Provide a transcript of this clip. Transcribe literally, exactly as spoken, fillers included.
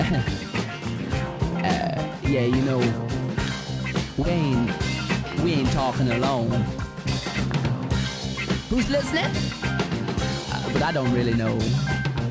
uh, yeah, you know, we ain't, we ain't talking alone. Who's listening? Uh, but I don't really know.